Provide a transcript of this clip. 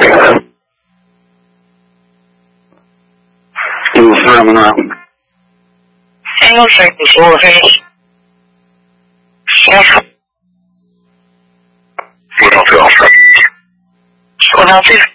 fenomenal. Eu não sei que sou vez. Philadelphia.